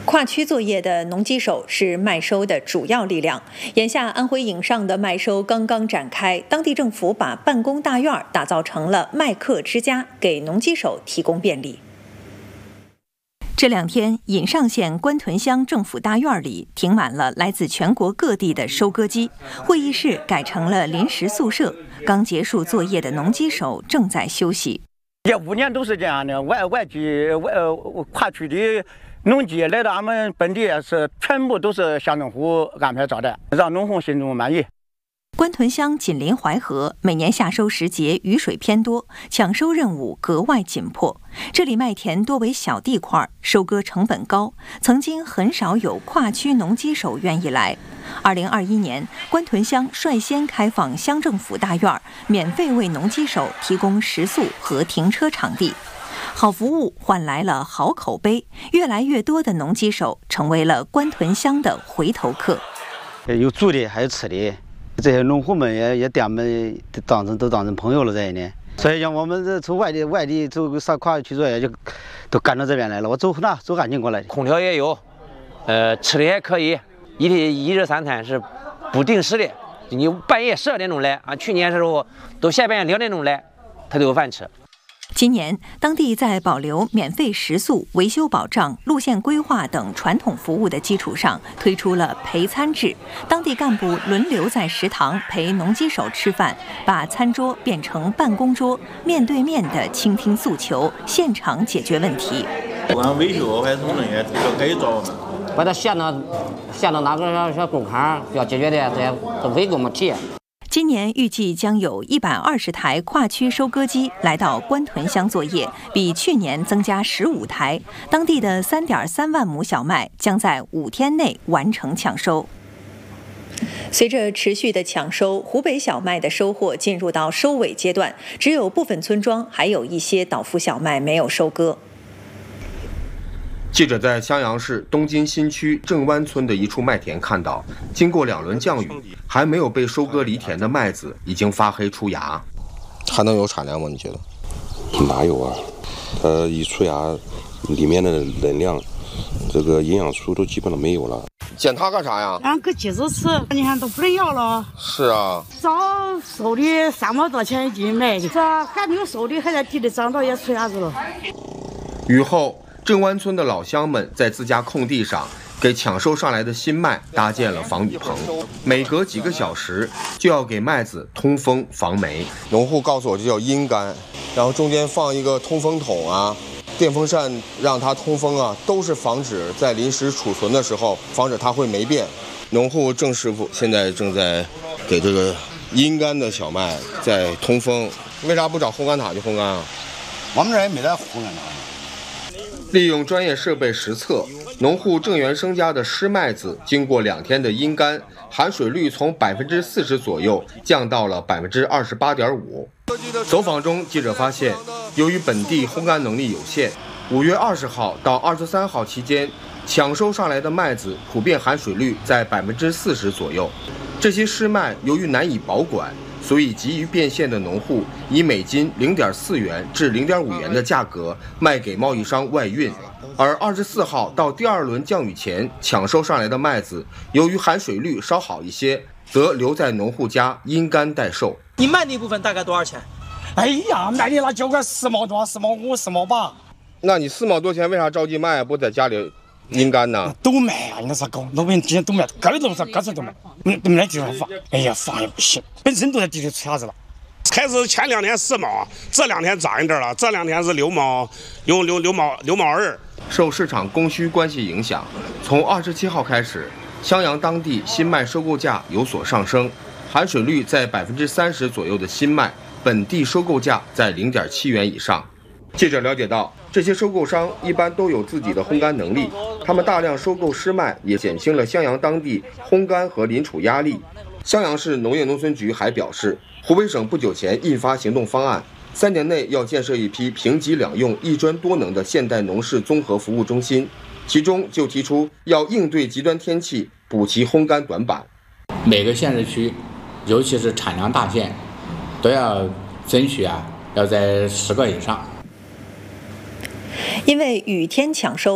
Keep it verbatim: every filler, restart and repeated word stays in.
跨区作业的农机手是麦收的主要力量。眼下，安徽颍上的麦收刚刚展开，当地政府把办公大院打造成了麦客之家，给农机手提供便利。这两天，颍上县官屯乡政府大院里停满了来自全国各地的收割机，会议室改成了临时宿舍。刚结束作业的农机手正在休息。 这五年都是这样的，外外地外呃跨区的农机来到俺们本地是全部都是乡政府安排招待，让农户心中满意。 官屯乡紧邻淮河，每年夏收时节雨水偏多，抢收任务格外紧迫。这里麦田多为小地块，收割成本高，曾经很少有跨区农机手愿意来。二零二一年，官屯乡率先开放乡政府大院，免费为农机手提供食宿和停车场地。好服务换来了好口碑，越来越多的农机手成为了官屯乡的回头客。 有住的，还有吃的。这些农户们也也把我们当成都当成朋友了在呢，所以像我们这从外地外地走上跨区作业就都赶到这边来了。我走那走赶紧过来的。 空调也有，呃，吃的也可以，一天一日三餐是不定时的。你半夜十二点钟来啊，去年的时候都下半夜两点钟来，他都有饭吃。 今年，当地在保留免费食宿、维修保障、路线规划等传统服务的基础上，推出了陪餐制。当地干部轮流在食堂陪农机手吃饭，把餐桌变成办公桌，面对面的倾听诉求，现场解决问题。 不管维修还是什么东西，都可以找我们。 把它线到线到哪个小小工坎要解决的，这些都可以给我们提。 今年预计将有一百二十台跨区收割机来到官屯乡作业，比去年增加十五台。当地的三点三万亩小麦将在五天内完成抢收。随着持续的抢收，湖北小麦的收获进入到收尾阶段，只有部分村庄还有一些倒伏小麦没有收割。 记者在襄阳市东金新区正湾村的一处麦田看到，经过两轮降雨，还没有被收割离田的麦子已经发黑出芽。 还能有产量吗？你觉得？哪有啊？它一出芽，里面的能量，这个营养素都基本上没有了。 捡它干啥呀？ 俺给鸡子吃，你看都不能要了。 是啊。 早收的三毛多钱一斤卖的，这还没有收的，还在地里长着也出芽子了。 雨后。正湾村的老乡们在自家空地上给抢收上来的新麦搭建了防雨棚，每隔几个小时就要给麦子通风防霉。 农户告诉我这叫阴干，然后中间放一个通风筒啊，电风扇让它通风啊，都是防止在临时储存的时候防止它会霉变。农户郑师傅现在正在给这个阴干的小麦在通风，为啥不找烘干塔去烘干啊？ 我们这也没得烘干塔。 利用专业设备实测，农户郑元生家的湿麦子经过两天的阴干，含水率从百分之四十左右降到了百分之二十八点五。走访中，记者发现，由于本地烘干能力有限，五月二十号到二十三号期间，抢收上来的麦子普遍含水率在百分之四十左右。这些湿麦由于难以保管，所以急于变现的农户以每斤零点四元至零点五元的价格卖给贸易商外运，而二十四号到第二轮降雨前抢收上来的麦子，由于含水率稍好一些，则留在农户家阴干待售。 你卖那部分大概多少钱？ 哎呀，卖的那就个四毛多、四毛五、四毛八。 那你四毛多钱为啥着急卖，不在家里阴干呢？ 都卖啊，应该是搞，老百姓今天都卖，各的都是各处都卖，没没那地方放。哎呀，放也不行，本身都在地里出芽子了。 开始前两天四毛，这两天涨一点了，这两天是六毛，六六六毛六毛二。 受市场供需关系影响，从二十七号开始，襄阳当地新麦收购价有所上升，含水率在百分之三十左右的新麦，本地收购价在零点七元以上。记者了解到，这些收购商一般都有自己的烘干能力，他们大量收购湿麦，也减轻了襄阳当地烘干和临储压力。襄阳市农业农村局还表示，湖北省不久前印发行动方案，三年内要建设一批平级两用、一专多能的现代农事综合服务中心，其中就提出要应对极端天气，补齐烘干短板。 每个县市区，尤其是产量大县，都要争取啊，要在十个以上。 因为雨天抢收。